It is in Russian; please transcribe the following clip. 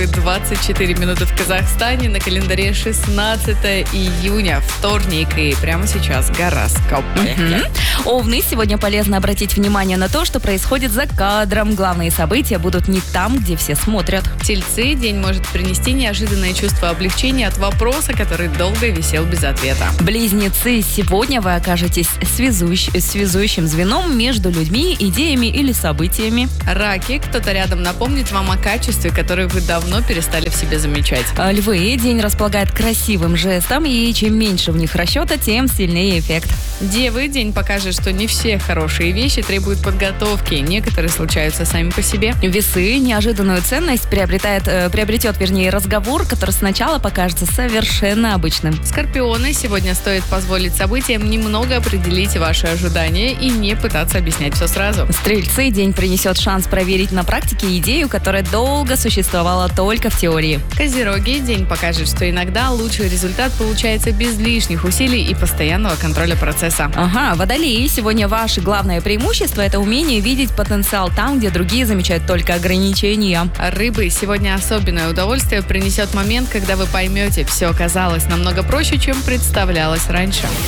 Москвы 24 минуты в Казахстане. На календаре 16 июня, вторник. И прямо сейчас гороскоп. Овны, сегодня полезно обратить внимание на то, что происходит за кадром. Главные события будут не там, где все смотрят. Тельцы, день может принести неожиданное чувство облегчения от вопроса, который долго висел без ответа. Близнецы, сегодня вы окажетесь связующим звеном между людьми, идеями или событиями. Раки, кто-то рядом напомнит вам о качестве, которое вы давно перестали в себе замечать. Львы, день располагает к красивым жестам, и чем меньше в них расчета, тем сильнее эффект. Девы, день покажет, что не все хорошие вещи требуют подготовки, некоторые случаются сами по себе. Весы, неожиданную ценность приобретет разговор, который сначала покажется совершенно обычным. Скорпионы, сегодня стоит позволить событиям немного определить ваши ожидания и не пытаться объяснять все сразу. Стрельцы, день принесет шанс проверить на практике идею, которая долго существовала только в теории. Козероги, день покажет, что иногда лучший результат получается без лишних усилий и постоянного контроля процесса. Водолеи, сегодня ваше главное преимущество – это умение видеть потенциал там, где другие замечают только ограничения. Рыбы, сегодня особенное удовольствие принесет момент, когда вы поймете, все оказалось намного проще, чем представлялось раньше.